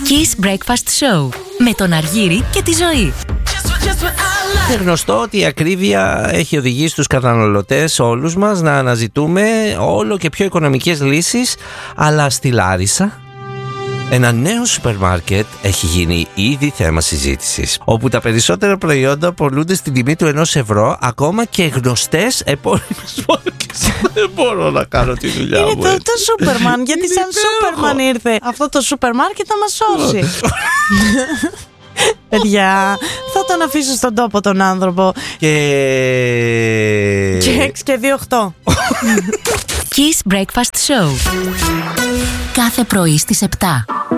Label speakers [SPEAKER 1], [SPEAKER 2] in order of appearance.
[SPEAKER 1] Kiss Breakfast Show με τον Αργύρη και τη Ζωή.
[SPEAKER 2] Είναι γνωστό ότι η ακρίβεια έχει οδηγήσει τους καταναλωτές όλους μας να αναζητούμε όλο και πιο οικονομικές λύσεις, αλλά στη Λάρισα ένα νέο σούπερ μάρκετ έχει γίνει ήδη θέμα συζήτησης, όπου τα περισσότερα προϊόντα πωλούνται στην τιμή του 1 ευρώ, ακόμα και γνωστές επώνυμες μάρκες. Δεν μπορώ να κάνω τη δουλειά μου.
[SPEAKER 3] Είναι το Σούπερμαν, γιατί σαν Σούπερμαν ήρθε αυτό το σούπερ μάρκετ να μας σώσει. Παιδιά, θα τον αφήσω στον τόπο τον άνθρωπο.
[SPEAKER 2] Και
[SPEAKER 3] 6 και 2, 8.
[SPEAKER 1] Kiss Breakfast Show. Κάθε πρωί στις 7.